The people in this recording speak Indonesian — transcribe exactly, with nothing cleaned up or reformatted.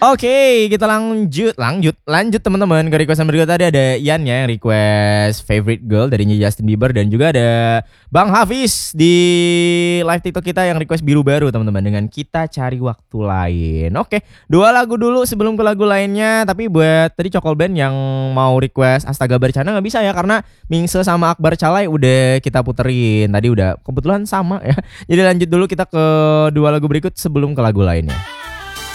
Oke, kita lanjut, lanjut, lanjut teman-teman. Ke requestan berikut tadi ada Ian ya yang request Favorite Girl dari Justin Bieber, dan juga ada Bang Hafiz di live TikTok kita yang request Biru Baru teman-teman dengan Kita Cari Waktu Lain. Oke, dua lagu dulu sebelum ke lagu lainnya. Tapi buat tadi Cokol Band yang mau request Astaga Bercanda nggak bisa ya, karena Mingse sama Akbar Calai udah kita puterin. Tadi udah kebetulan sama ya. Jadi lanjut dulu kita ke dua lagu berikut sebelum ke lagu lainnya.